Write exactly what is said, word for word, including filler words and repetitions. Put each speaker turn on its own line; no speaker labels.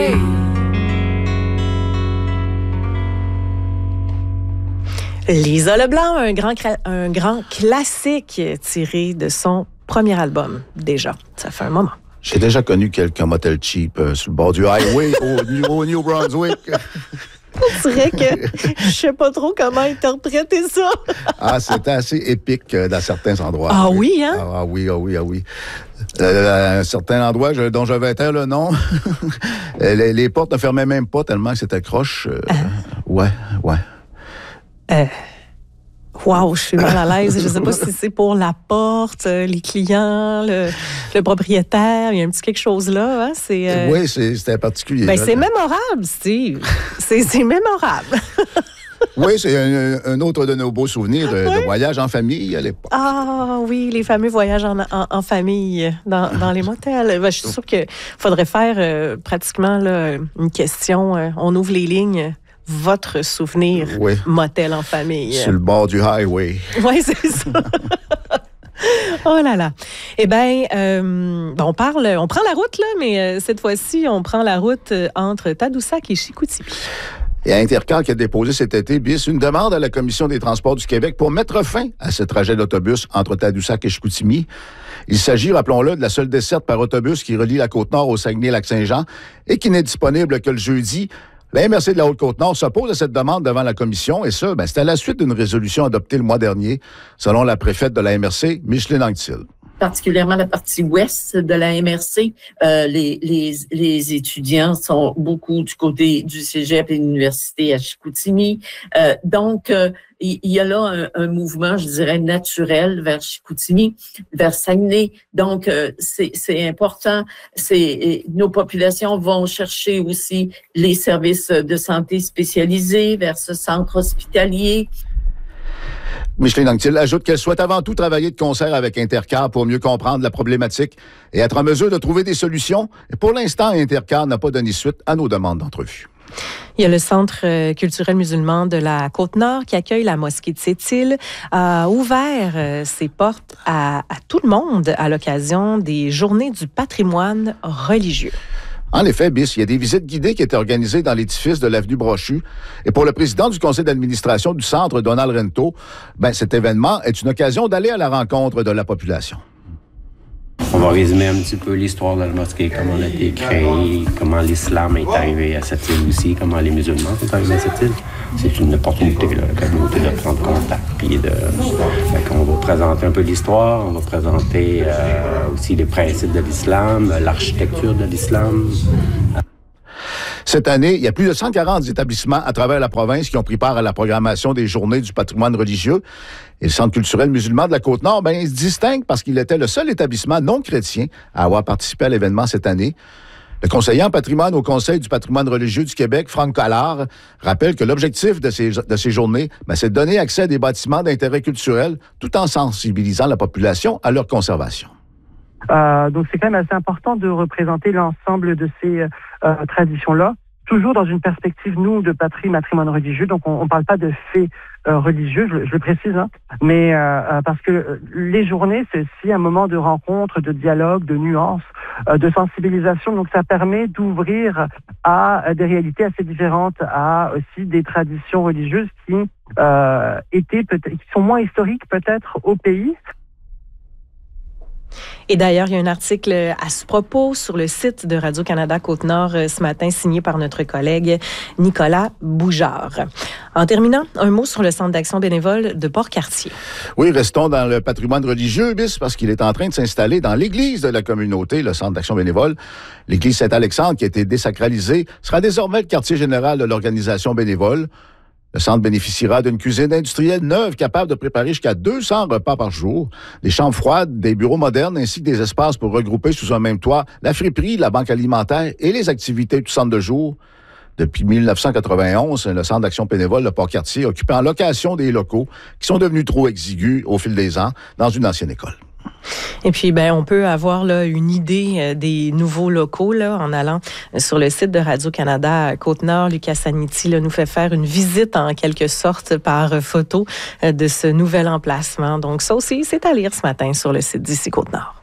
highway.
Lisa Leblanc, un grand, un grand classique tiré de son premier album, déjà. Ça fait un moment.
J'ai déjà connu quelques motels cheap euh, sur le bord du highway au, New, au New Brunswick.
On dirait que je sais pas trop comment interpréter ça.
Ah, c'était assez épique euh, dans certains endroits.
Ah oui, hein?
Ah, ah oui, ah oui, ah oui. Euh, à un certain endroit je, dont je vais taire le nom, les, les portes ne fermaient même pas tellement que c'était croche. Euh, ah. Ouais, ouais.
Euh... Wow, je suis mal à l'aise. Je ne sais pas si c'est pour la porte, les clients, le, le propriétaire. Il y a un petit quelque chose là. Hein? C'est, euh...
Oui, c'est, c'était particulier.
Ben, c'est mémorable, Steve. c'est, c'est mémorable.
Oui, c'est un, un autre de nos beaux souvenirs de, oui. de voyage en famille à l'époque.
Ah oui, les fameux voyages en, en, en famille dans, dans les motels. Ben, je suis sûre qu'il faudrait faire euh, pratiquement là, une question. Euh, on ouvre les lignes. Votre souvenir oui. motel en famille.
Sur le bord du highway.
Oui, c'est ça. Oh là là. Eh bien, euh, on parle, on prend la route, là, mais euh, cette fois-ci, on prend la route entre Tadoussac et Chicoutimi.
Et Intercar qui a déposé cet été, bis, une demande à la Commission des transports du Québec pour mettre fin à ce trajet d'autobus entre Tadoussac et Chicoutimi. Il s'agit, rappelons-le, de la seule desserte par autobus qui relie la Côte-Nord au Saguenay-Lac-Saint-Jean et qui n'est disponible que le jeudi. La M R C de la Haute-Côte-Nord s'oppose à cette demande devant la Commission, et ça, ben, c'est à la suite d'une résolution adoptée le mois dernier, selon la préfète de la M R C, Micheline Anctil.
Particulièrement la partie ouest de la M R C, euh, les, les, les étudiants sont beaucoup du côté du cégep et de l'université à Chicoutimi. Euh, donc, euh, il y a là un, un mouvement, je dirais, naturel vers Chicoutimi, vers Saguenay. Donc, euh, c'est, c'est important. C'est, nos populations vont chercher aussi les services de santé spécialisés vers ce centre hospitalier.
Micheline Anctil ajoute qu'elle souhaite avant tout travailler de concert avec Intercar pour mieux comprendre la problématique et être en mesure de trouver des solutions. Et pour l'instant, Intercar n'a pas donné suite à nos demandes d'entrevue.
Il y a le Centre culturel musulman de la Côte-Nord qui accueille la mosquée de Sept-Îles, a ouvert ses portes à, à tout le monde à l'occasion des Journées du patrimoine religieux.
En effet, Bis, il y a des visites guidées qui étaient organisées dans l'édifice de l'avenue Brochu. Et pour le président du conseil d'administration du centre, Donald Rento, ben, cet événement est une occasion d'aller à la rencontre de la population.
On va résumer un petit peu l'histoire de la mosquée, comment elle a été créée, comment l'islam est arrivé à cette île aussi, comment les musulmans sont arrivés à cette île. C'est une opportunité, là, la communauté, de prendre contact. Puis de, on va présenter un peu l'histoire, on va présenter euh, aussi les principes de l'islam, l'architecture de l'islam.
Cette année, il y a plus de cent quarante établissements à travers la province qui ont pris part à la programmation des Journées du patrimoine religieux. Et le Centre culturel musulman de la Côte-Nord, ben, il se distingue parce qu'il était le seul établissement non chrétien à avoir participé à l'événement cette année. Le conseiller en patrimoine au Conseil du patrimoine religieux du Québec, Franck Collard, rappelle que l'objectif de ces, de ces journées, ben, c'est de donner accès à des bâtiments d'intérêt culturel tout en sensibilisant la population à leur conservation.
Euh, donc, c'est quand même assez important de représenter l'ensemble de ces euh, traditions-là, toujours dans une perspective, nous, de patrie, patrimoine religieux. Donc, on ne parle pas de faits euh, religieux, je, je le précise, hein, mais euh, parce que les journées, c'est aussi un moment de rencontre, de dialogue, de nuances, euh, de sensibilisation. Donc, ça permet d'ouvrir à des réalités assez différentes, à aussi des traditions religieuses qui euh, étaient peut-être, qui sont moins historiques peut-être au pays.
Et d'ailleurs, il y a un article à ce propos sur le site de Radio-Canada Côte-Nord ce matin, signé par notre collègue Nicolas Boujard. En terminant, un mot sur le Centre d'action bénévole de Port-Cartier.
Oui, restons dans le patrimoine religieux, bis, parce qu'il est en train de s'installer dans l'église de la communauté, le Centre d'action bénévole. L'église Saint-Alexandre, qui a été désacralisée, sera désormais le quartier général de l'organisation bénévole. Le centre bénéficiera d'une cuisine industrielle neuve capable de préparer jusqu'à deux cents repas par jour, des chambres froides, des bureaux modernes ainsi que des espaces pour regrouper sous un même toit la friperie, la banque alimentaire et les activités du centre de jour. Depuis mille neuf cent quatre-vingt-onze, le Centre d'action bénévole de Port-Cartier occupe en location des locaux qui sont devenus trop exigus au fil des ans dans une ancienne école.
Et puis, ben, on peut avoir là, une idée euh, des nouveaux locaux là, en allant sur le site de Radio-Canada Côte-Nord. Lucas Saniti là, nous fait faire une visite en quelque sorte par photo euh, de ce nouvel emplacement. Donc, ça aussi, c'est à lire ce matin sur le site d'ici Côte-Nord.